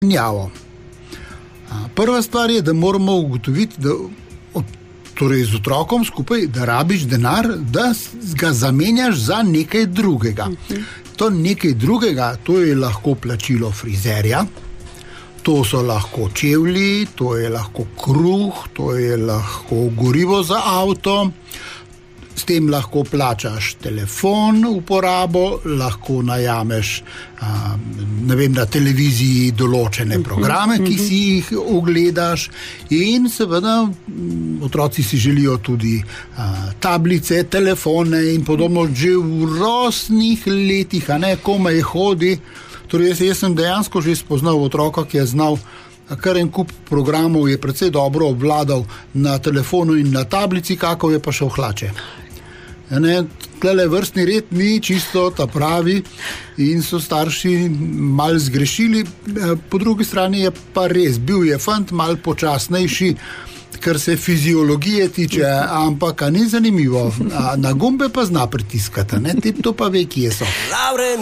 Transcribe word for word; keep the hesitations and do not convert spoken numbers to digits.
njavo. Prva stvar je, da moramo ugotoviti, da torej z otrokom skupaj, da rabiš denar, da ga zamenjaš za nekaj drugega. Uh-huh. To nekaj drugega, to je lahko plačilo frizerja, to so lahko čevlji, to je lahko kruh, to je lahko gorivo za avto, s tem lahko plačaš telefon, uporabo, lahko najameš a, ne vem, na televiziji določene programe, ki si jih ogledaš, in seveda otroci si želijo tudi a, tablice, telefone in podobno, že v rosnih letih, a ne, komaj hodi. Torej jaz, jaz sem dejansko že spoznal otroka, ki je znal kar en kup programov, je precej dobro obvladal na telefonu in na tablici, kako je pa šel hlače. Ne, tlele vrstni red ni čisto ta pravi in so starši malo zgrešili. Po drugi strani je pa res, bil je fant malo počasnejši, kar se fiziologije tiče, ampak a ni zanimivo. A na gumbe pa zna pritiskati, ne, tip to pa ve, kje so.